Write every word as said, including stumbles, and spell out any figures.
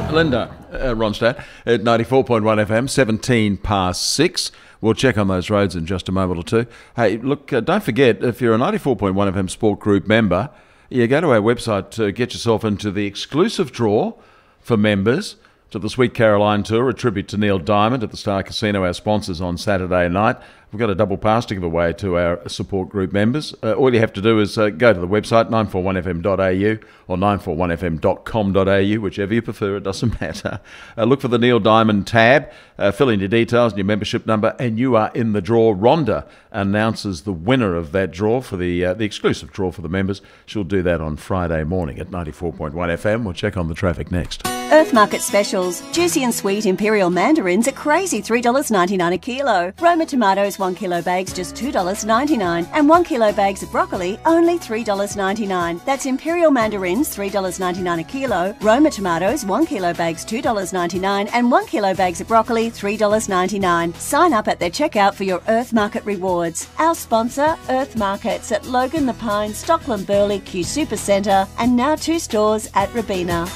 Linda uh, Ronstadt at ninety-four point one F M, seventeen past six. We'll check on those roads in just a moment or two. Hey, look, uh, don't forget, if you're a ninety-four point one F M Sport Group member, you go to our website to get yourself into the exclusive draw for members to the Sweet Caroline Tour, a tribute to Neil Diamond at the Star Casino, our sponsors, on Saturday night. We've got a double pass to give away to our support group members. Uh, all you have to do is uh, go to the website, nine four one F M dot A U or nine four one F M dot com dot A U, whichever you prefer, it doesn't matter. Uh, look for the Neil Diamond tab, uh, fill in your details and your membership number, and you are in the draw. Rhonda announces the winner of that draw for the uh, the exclusive draw for the members. She'll do that on Friday morning at ninety-four point one F M. We'll check on the traffic next. Earth Market specials. Juicy and sweet Imperial mandarins are crazy three dollars ninety-nine a kilo. Roma tomatoes one kilo bags just two dollars ninety-nine. And one kilo bags of broccoli only three dollars ninety-nine. That's Imperial mandarins three dollars ninety-nine a kilo. Roma tomatoes one kilo bags two dollars ninety-nine. And one kilo bags of broccoli three dollars ninety-nine. Sign up at their checkout for your Earth Market rewards. Our sponsor, Earth Markets at Logan, The Pines, Stockland, Burleigh, Q Super Centre, and now two stores at Robina.